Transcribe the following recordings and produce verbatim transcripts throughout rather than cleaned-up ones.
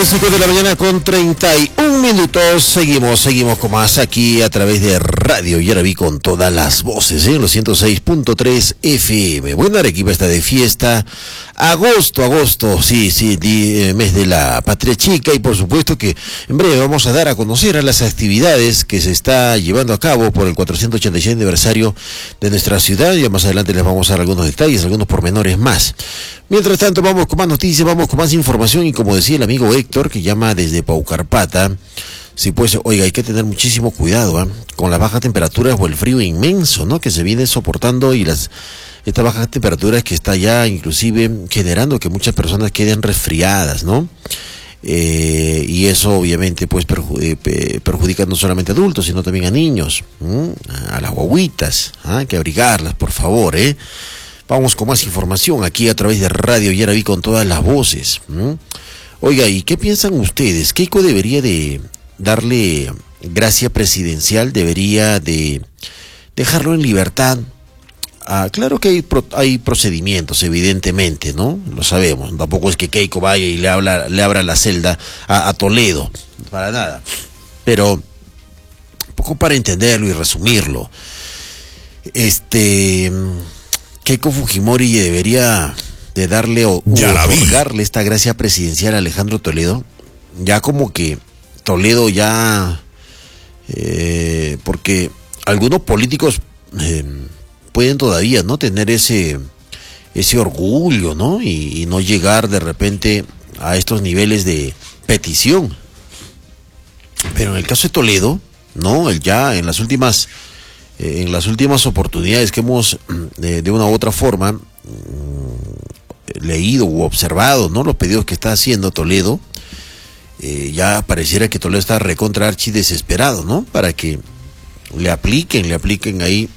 las cinco de la mañana con treinta y un minutos. Seguimos, seguimos con más aquí a través de Radio Yaraví con todas las voces, en ¿eh? Los ciento seis punto tres F M. Bueno, Arequipa está de fiesta. Agosto, agosto, sí, sí, di, eh, mes de la Patria Chica, y por supuesto que en breve vamos a dar a conocer a las actividades que se está llevando a cabo por el cuatrocientos ochenta y seis aniversario de nuestra ciudad. Ya más adelante les vamos a dar algunos detalles, algunos pormenores más. Mientras tanto, vamos con más noticias, vamos con más información, y como decía el amigo Héctor, que llama desde Paucarpata, sí, pues, oiga, hay que tener muchísimo cuidado, ¿eh? Con las bajas temperaturas o el frío inmenso, ¿no?, que se viene soportando, y las estas bajas temperaturas que está ya inclusive generando que muchas personas queden resfriadas, ¿no? Eh, y eso obviamente pues perju eh, perjudica no solamente a adultos, sino también a niños, ¿m? a las guaguitas, ¿ah? Hay que abrigarlas, por favor, ¿eh? Vamos con más información aquí a través de Radio Yaraví con todas las voces. ¿m? Oiga, ¿y qué piensan ustedes? Keiko debería de darle gracia presidencial, debería de dejarlo en libertad. Ah, claro que hay, pro, hay procedimientos, evidentemente, ¿no? Lo sabemos. Tampoco es que Keiko vaya y le, habla, le abra la celda a, a Toledo, para nada. Pero, un poco para entenderlo y resumirlo, este, Keiko Fujimori debería de darle o otorgarle esta gracia presidencial a Alejandro Toledo, ya como que Toledo ya, eh, porque algunos políticos eh, pueden todavía no tener ese ese orgullo, ¿no? Y, y no llegar de repente a estos niveles de petición. Pero en el caso de Toledo, no, él ya en las últimas eh, en las últimas oportunidades que hemos eh, de una u otra forma mm, leído u observado, ¿no?, los pedidos que está haciendo Toledo, eh, ya pareciera que Toledo está recontra archi desesperado, ¿no? Para que le apliquen, le apliquen ahí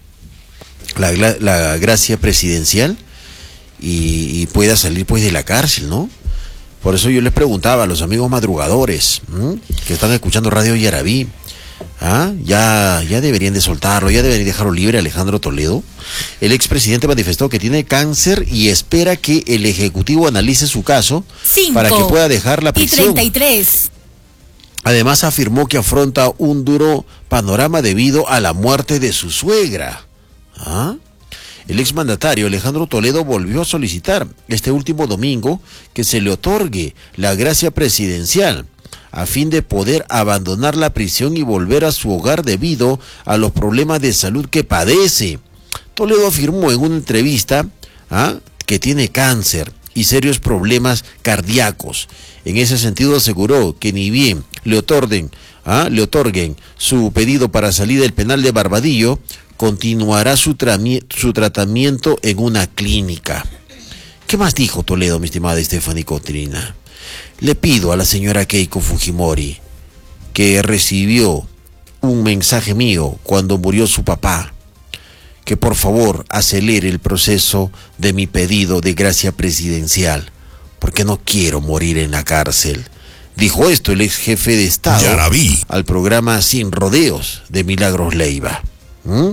La, la gracia presidencial y, y pueda salir pues de la cárcel, ¿no? Por eso yo les preguntaba a los amigos madrugadores, ¿m? que están escuchando Radio Yaraví, ¿ah? ya, ya deberían de soltarlo, ya deberían dejarlo libre Alejandro Toledo. El expresidente manifestó que tiene cáncer y espera que el Ejecutivo analice su caso para que pueda dejar la prisión. treinta y tres. Además afirmó que afronta un duro panorama debido a la muerte de su suegra. ¿Ah? El exmandatario Alejandro Toledo volvió a solicitar este último domingo que se le otorgue la gracia presidencial a fin de poder abandonar la prisión y volver a su hogar debido a los problemas de salud que padece. Toledo afirmó en una entrevista ¿ah? que tiene cáncer y serios problemas cardíacos. En ese sentido aseguró que ni bien le otorguen, ¿ah? le otorguen su pedido para salir del penal de Barbadillo, continuará su, su tratamiento en una clínica. ¿Qué más dijo Toledo, mi estimada Stephanie Cotrina? Le pido a la señora Keiko Fujimori, que recibió un mensaje mío cuando murió su papá, que por favor acelere el proceso de mi pedido de gracia presidencial, porque no quiero morir en la cárcel. Dijo esto el ex jefe de Estado Yaraví al programa Sin Rodeos de Milagros Leiva. ¿Mm?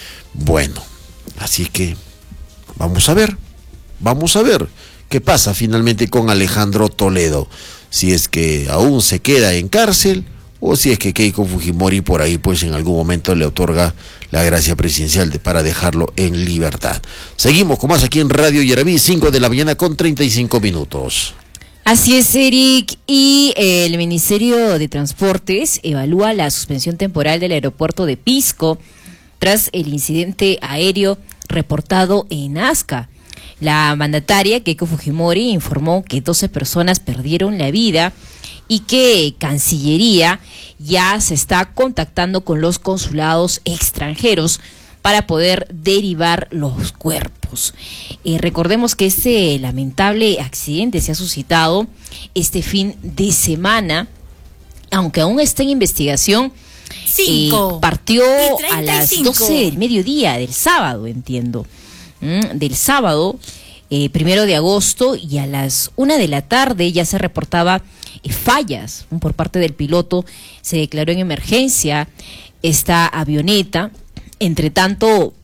Bueno, así que vamos a ver, vamos a ver qué pasa finalmente con Alejandro Toledo, si es que aún se queda en cárcel o si es que Keiko Fujimori por ahí pues en algún momento le otorga la gracia presidencial de, para dejarlo en libertad. Seguimos con más aquí en Radio Yaraví, cinco de la mañana con treinta y cinco minutos. Así es, Eric, y el Ministerio de Transportes evalúa la suspensión temporal del aeropuerto de Pisco tras el incidente aéreo reportado en Nazca. La mandataria Keiko Fujimori informó que doce personas perdieron la vida y que Cancillería ya se está contactando con los consulados extranjeros para poder derivar los cuerpos. Eh, recordemos que este lamentable accidente se ha suscitado este fin de semana, aunque aún está en investigación. Cinco, eh, partió a las doce del mediodía del sábado, entiendo, ¿Mm? del sábado, eh, primero de agosto, y a las una de la tarde ya se reportaba eh, fallas ¿no? por parte del piloto. Se declaró en emergencia esta avioneta. Entre tanto,